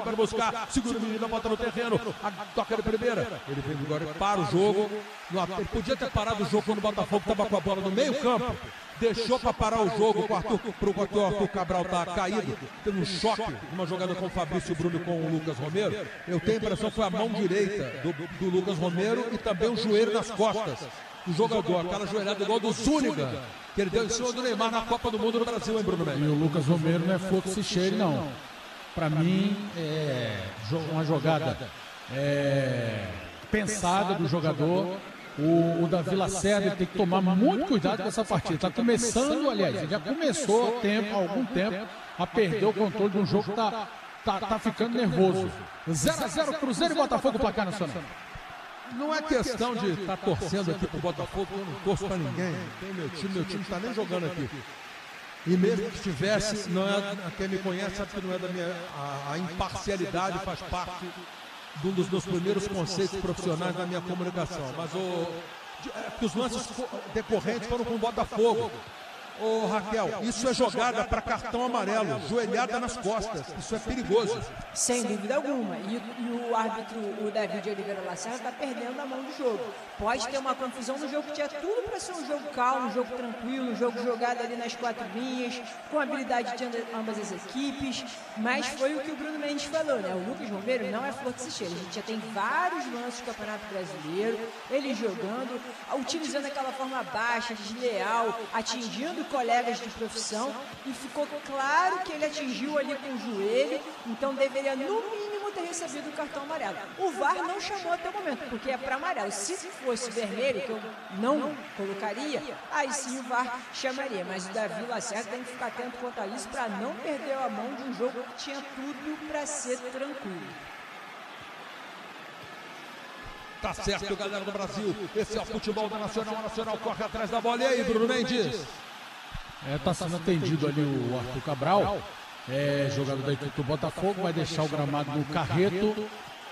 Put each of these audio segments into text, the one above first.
para buscar, segura o menino, bota no terreno, toca de primeira. Ele vem agora, para o jogo. Ele podia ter parado o jogo quando o Botafogo estava com a bola no meio campo. Deixou para parar o jogo para o Arthur Cabral estar caído. Teve um choque, uma jogada com o Fabrício Bruno e com o Lucas Romero. Eu tenho a impressão que foi a mão direita do Lucas Romero e também o joelho nas costas do jogador. Aquela joelhada igual do Zúñiga, que ele deu em cima do Neymar na Copa do Mundo no Brasil, hein, Bruno Mendes? E o Lucas Romero não é fluxo cheio, não. Para mim, é uma jogada pensada do jogador. O Davi Lacerda tem que tomar muito cuidado com essa partida. Está começando, aliás, ele já começou há algum tempo a perder o controle de um jogo que tá ficando nervoso. 0-0 Cruzeiro e Botafogo, placar nacional. Não é questão de estar torcendo aqui pro Botafogo, eu não torço para ninguém. Tem meu time não está nem jogando aqui. E mesmo que estivesse, não é, quem me conhece sabe que não é da minha. A imparcialidade faz parte de um dos meus primeiros conceitos profissionais da minha comunicação. Mas os lances decorrentes foram com o Botafogo. Ô Raquel, isso é jogada para cartão amarelo, joelhada nas costas. Isso é perigoso. Sem dúvida alguma. E o árbitro, o David Oliveira Lacerda, está perdendo a mão do jogo. Pode ter uma confusão no jogo que tinha tudo para ser um jogo calmo, um jogo tranquilo, um jogo jogado ali nas 4 linhas, com habilidade de ambas as equipes. Mas foi o que o Bruno Mendes falou, né? O Lucas Romero não é flor que se cheira. A gente já tem vários lances do Campeonato Brasileiro, ele jogando, utilizando aquela forma baixa, desleal, atingindo colegas de profissão, e ficou claro que ele atingiu ali com o joelho, então deveria no mínimo ter recebido o cartão amarelo. O VAR não chamou até o momento, porque é para amarelo. Se fosse vermelho, que eu não colocaria, aí sim o VAR chamaria, mas o Davi Lacerda tem que ficar atento quanto a isso para não perder a mão de um jogo que tinha tudo para ser tranquilo. Tá certo, galera do Brasil. Esse é o futebol da Nacional. A Nacional corre atrás da bola. E aí, Bruno Mendes? Tá sendo atendido ali o Arthur Cabral, jogador da equipe do Botafogo, vai deixar o gramado no Carreto.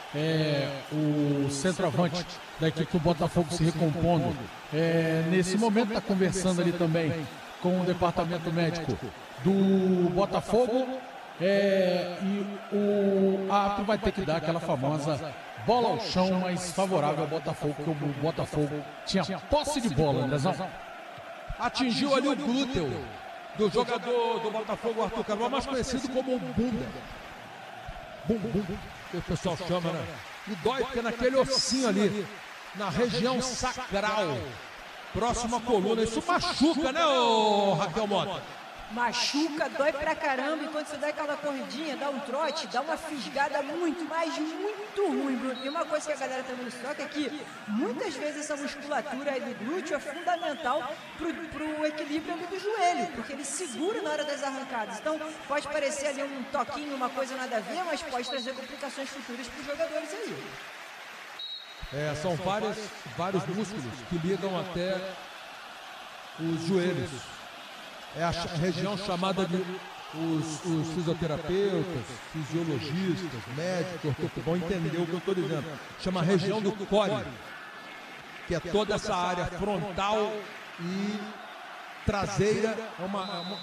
O centroavante da equipe do Botafogo se recompondo. Nesse momento está conversando ali também com o departamento médico do Botafogo. E o árbitro vai ter que dar aquela famosa bola ao chão mais favorável ao Botafogo, porque o Botafogo tinha posse de bola, Andrezão. Atingiu ali o glúteo do jogador do Botafogo, Arthur Cabral, mais conhecido como bunda. Bum, que o pessoal chama, né? E dói porque naquele ossinho ali, na região sacral, próxima à coluna. Isso machuca, né, Raquel Mota? Machuca, dói pra caramba, e quando você dá aquela corridinha, dá um trote, dá uma fisgada muito, mas muito ruim, Bruno. E uma coisa que a galera também nos toca é que muitas vezes essa musculatura aí do glúteo é fundamental pro equilíbrio ali do joelho, porque ele segura na hora das arrancadas. Então pode parecer ali um toquinho, uma coisa nada a ver, mas pode trazer complicações futuras pros jogadores aí. São vários músculos que ligam até os joelhos. É a região chamada de os fisioterapeutas, fisiologistas, médicos, vão entender o que eu estou dizendo. Chama a região do core, que é toda essa área frontal e traseira,